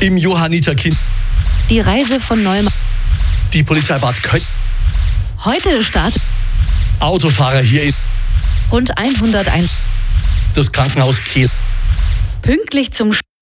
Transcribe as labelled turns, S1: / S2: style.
S1: im Johanniterkind.
S2: Die Reise von Neumarkt.
S1: Die Polizei Bad Köln.
S2: Heute Start.
S1: Autofahrer hier in
S2: Rund 101.
S1: das Krankenhaus Kehl.
S2: Pünktlich zum